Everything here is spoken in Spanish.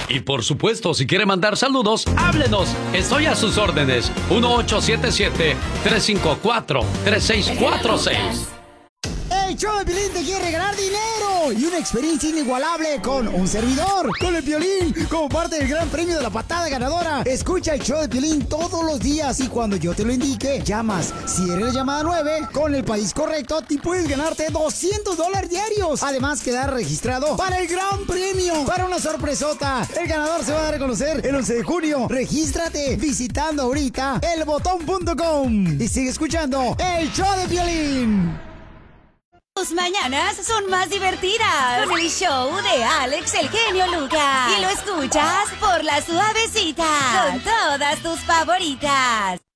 Y por supuesto, si quiere mandar saludos, háblenos. Estoy a sus órdenes. 1877-354-3646. El show de Piolín te quiere regalar dinero y una experiencia inigualable con un servidor, con el Piolín, como parte del gran premio de la patada ganadora. Escucha el show de Piolín todos los días y cuando yo te lo indique, llamas. Si eres la llamada 9, con el país correcto, te puedes ganarte $200 diarios. Además, quedar registrado para el gran premio, para una sorpresota. El ganador se va a dar a conocer el 11 de junio. Regístrate visitando ahorita elbotón.com y sigue escuchando el show de Piolín. Tus mañanas son más divertidas con el show de Alex el genio Lucas. Y lo escuchas por la suavecita con todas tus favoritas.